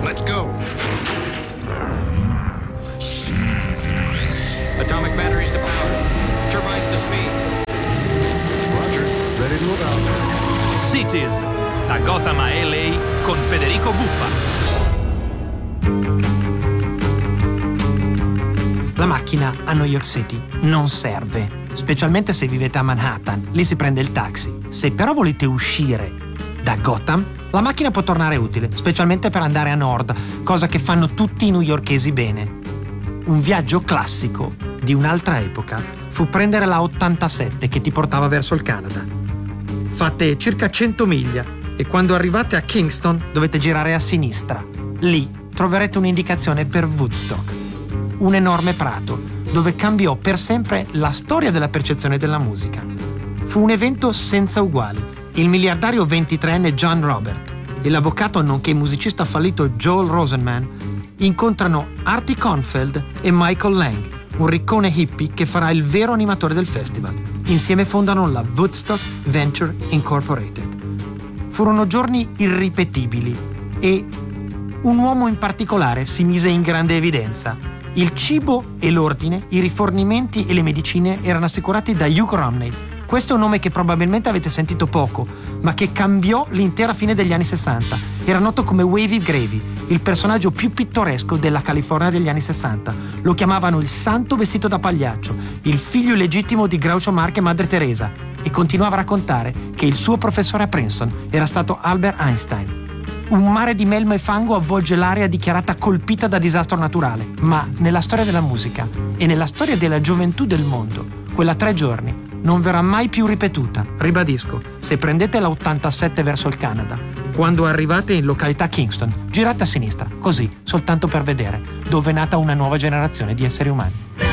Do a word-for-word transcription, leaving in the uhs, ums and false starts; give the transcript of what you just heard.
Let's go. Atomic batteries to power. Turbines to speed. Roger. Ready to move out. Cities, da Gotham a L A con Federico Buffa. La macchina a New York City non serve, specialmente se vivete a Manhattan, lì si prende il taxi. Se però volete uscire da Gotham, la macchina può tornare utile, specialmente per andare a nord, cosa che fanno tutti i newyorkesi bene. Un viaggio classico di un'altra epoca fu prendere la ottantasette che ti portava verso il Canada. Fate circa cento miglia e quando arrivate a Kingston dovete girare a sinistra. Lì troverete un'indicazione per Woodstock, un enorme prato dove cambiò per sempre la storia della percezione della musica. Fu un evento senza uguali. Il miliardario ventitreenne John Robert e l'avvocato nonché musicista fallito Joel Rosenman incontrano Artie Kornfeld e Michael Lang, un riccone hippie che farà il vero animatore del festival. Insieme fondano la Woodstock Venture Incorporated. Furono giorni irripetibili e un uomo in particolare si mise in grande evidenza. Il cibo e l'ordine, i rifornimenti e le medicine erano assicurati da Hugh Romney. Questo è un nome che probabilmente avete sentito poco, ma che cambiò l'intera fine degli anni sessanta. Era noto come Wavy Gravy, il personaggio più pittoresco della California degli anni sessanta. Lo chiamavano il santo vestito da pagliaccio, il figlio illegittimo di Groucho Marx e Madre Teresa, e continuava a raccontare che il suo professore a Princeton era stato Albert Einstein. Un mare di melma e fango avvolge l'area dichiarata colpita da disastro naturale, ma nella storia della musica e nella storia della gioventù del mondo, quella tre giorni non verrà mai più ripetuta. Ribadisco, se prendete la ottantasette verso il Canada, quando arrivate in località Kingston, girate a sinistra, così, soltanto per vedere, dove è nata una nuova generazione di esseri umani.